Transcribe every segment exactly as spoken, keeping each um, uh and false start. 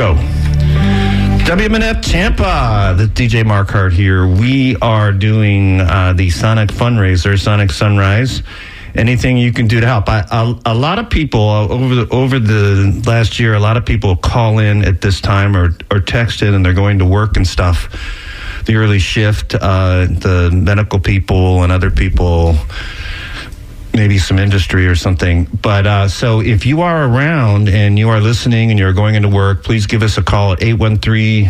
Go. W M N F Tampa, the D J Mark Hart here. We are doing uh, the Sonic fundraiser, Sonic Sunrise. Anything you can do to help. I, a, a lot of people uh, over the over the last year, a lot of people call in at this time or or text in, and they're going to work and stuff. The early shift, uh, the medical people and other people, maybe some industry or something. But uh, so if you are around and you are listening and you're going into work, please give us a call at eight one three,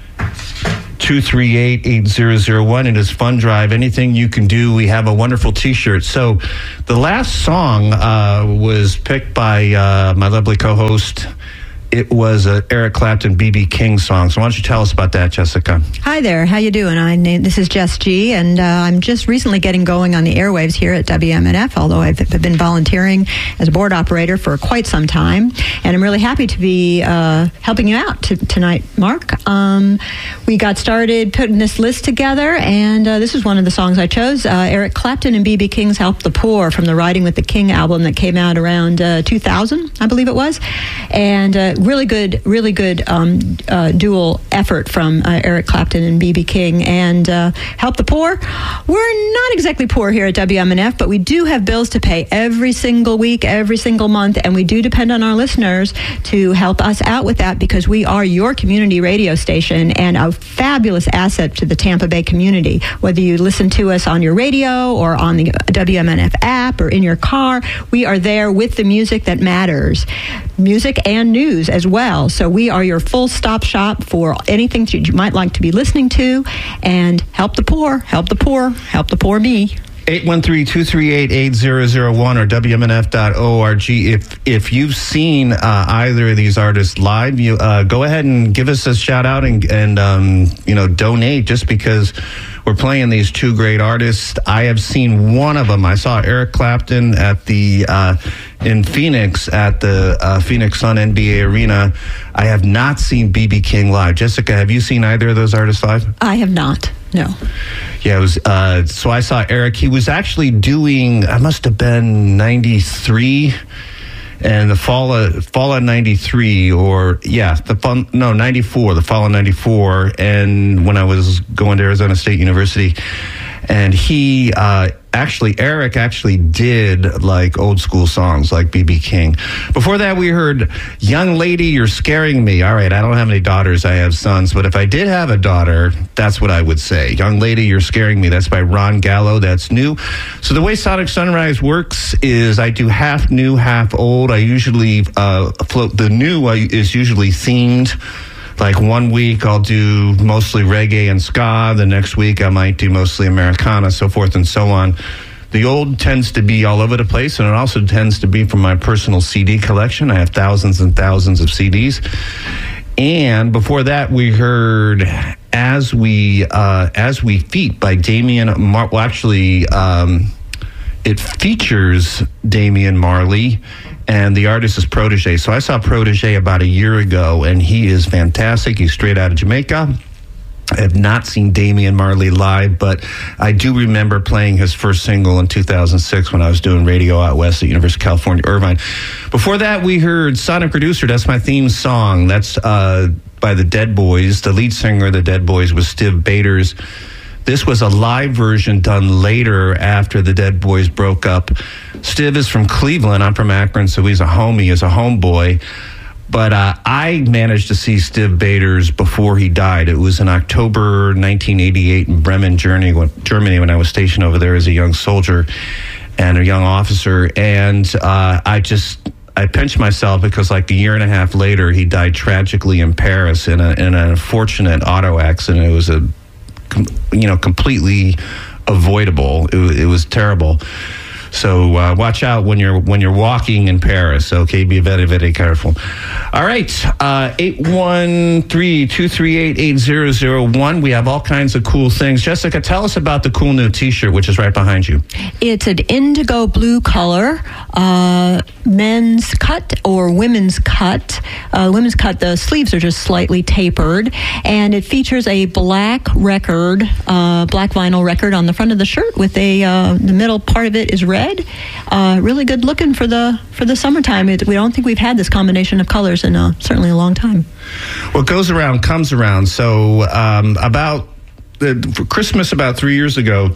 two three eight, eight zero zero one. It is Fund Drive. Anything you can do. We have a wonderful T-shirt. So the last song uh, was picked by uh, my lovely co-host. It was an Eric Clapton, B B King song. So why don't you tell us about that, Jessica? Hi there. How you doing? I This is Jess G, and uh, I'm just recently getting going on the airwaves here at W M N F, although I've been volunteering as a board operator for quite some time. And I'm really happy to be uh, helping you out t- tonight, Mark. Um, we got started putting this list together, and uh, this is one of the songs I chose. Uh, Eric Clapton and B B King's Help the Poor from the Riding with the King album that came out around uh, two thousand, I believe it was. And uh, really good, really good um, uh, dual effort from uh, Eric Clapton and B B King. And uh, Help the Poor. We're not exactly poor here at W M N F, but we do have bills to pay every single week, every single month, and we do depend on our listeners to help us out with that because we are your community radio station and a fabulous asset to the Tampa Bay community. Whether you listen to us on your radio or on the W M N F app or in your car, we are there with the music that matters. Music and news as well. So we are your full stop shop for anything that you might like to be listening to. And help the poor, help the poor, help the poor me. eight one three, two three eight, eight zero zero one or W M N F dot org. If if you've seen uh, either of these artists live, you uh, go ahead and give us a shout out and and um, you know donate. Just because we're playing these two great artists, I have seen one of them. I saw Eric Clapton at the uh, in Phoenix at the uh, Phoenix Sun N B A Arena. I have not seen B B King live. Jessica, have you seen either of those artists live? I have not. No. Yeah, it was. Uh, so I saw Eric. He was actually doing. I must have been ninety-three, and the fall of fall of ninety-three, or yeah, the fall, no ninety-four, the fall of ninety-four, and when I was going to Arizona State University, and he uh, actually Eric actually did like old school songs like B B King. Before that, we heard "Young Lady, You're Scaring Me." All right, I don't have any daughters. I have sons, but if I did have a daughter, that's what I would say. "Young Lady, You're Scaring Me." That's by Ron Gallo. That's new. So the way Sonic Sunrise works is I do half new, half old. I usually uh, float. The new is usually themed. Like one week I'll do mostly reggae and ska. The next week I might do mostly Americana, so forth and so on. The old tends to be all over the place, and it also tends to be from my personal C D collection. I have thousands and thousands of C Ds. And before that, we heard "As We uh, As We Feet" by Damian Mar- well, actually, um, it features Damian Marley, and the artist is Protege. So I saw Protege about a year ago, and he is fantastic. He's straight out of Jamaica. I have not seen Damian Marley live, but I do remember playing his first single in two thousand six when I was doing radio out west at University of California, Irvine. Before that, we heard Sonic Producer. That's my theme song. That's uh, by the Dead Boys. The lead singer of the Dead Boys was Stiv Bators. This was a live version done later after the Dead Boys broke up. Stiv is from Cleveland. I'm from Akron, so he's a homie, he's a homeboy. But uh, I managed to see Stiv Bators before he died. It was in October nineteen eighty-eight in Bremen, Germany, when I was stationed over there as a young soldier and a young officer. And uh, I just... I pinched myself because like a year and a half later, he died tragically in Paris in, a, in an unfortunate auto accident. It was a you know, completely avoidable. It, it was terrible. So uh, watch out when you're when you're walking in Paris. Okay, be very very careful. All right, uh, eight one three, two three eight, eight zero zero one. We have all kinds of cool things. Jessica, tell us about the cool new T-shirt, which is right behind you. It's an indigo blue color uh, men's cut or women's cut. Uh, women's cut, the sleeves are just slightly tapered, and it features a black record, uh, black vinyl record on the front of the shirt with a uh, the middle part of it is red. Uh, really good looking for the for the summertime. It, we don't think we've had this combination of colors in uh, certainly a long time. What goes around comes around. So um, about uh, for Christmas about three years ago,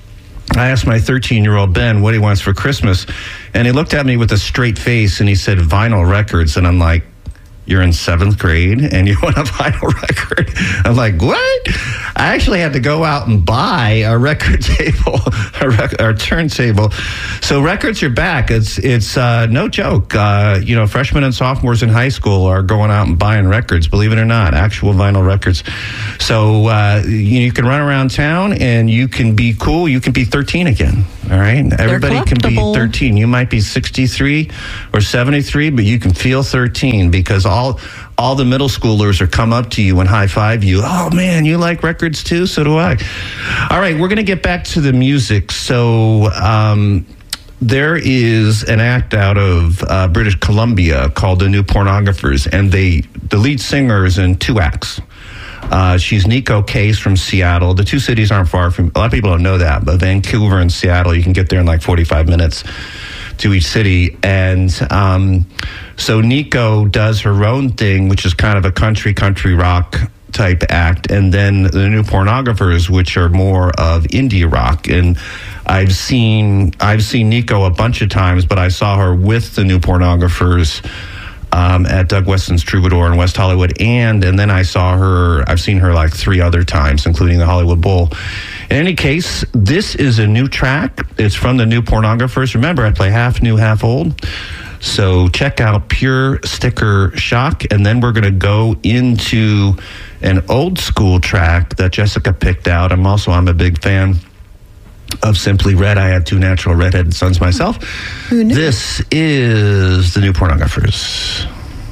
I asked my thirteen-year-old Ben what he wants for Christmas, and he looked at me with a straight face, and he said, vinyl records. And I'm like, you're in seventh grade, and you want a vinyl record? I'm like, what? I actually had to go out and buy a record table, a, rec- a turntable. So records are back. It's it's uh, no joke. Uh, you know, freshmen and sophomores in high school are going out and buying records, believe it or not, actual vinyl records. So uh, you, you can run around town, and you can be cool. You can be thirteen again, all right? Everybody can be thirteen. You might be sixty-three or seventy-three, but you can feel thirteen because all all the middle schoolers are come up to you and high-five you. Oh, man, you like records too? So do I. All right, we're going to get back to the music. So um, there is an act out of uh, British Columbia called The New Pornographers, and they the lead singer is in two acts. Uh, she's Nico Case from Seattle. The two cities aren't far from, a lot of people don't know that, but Vancouver and Seattle, you can get there in like forty-five minutes to each city. And um, so Nico does her own thing, which is kind of a country, country rock type act. And then the New Pornographers, which are more of indie rock. And I've seen, I've seen Nico a bunch of times, but I saw her with the New Pornographers Um, at Doug Weston's Troubadour in West Hollywood, and and then I saw her, I've seen her like three other times, including the Hollywood Bowl. In any case, this is a new track. It's from the New Pornographers. Remember, I play half new, half old. So check out Pure Sticker Shock, and then we're going to go into an old school track that Jessica picked out. I'm also, I'm a big fan of Simply Red. I have two natural redheaded sons myself. Who knew? This is the New Pornographers.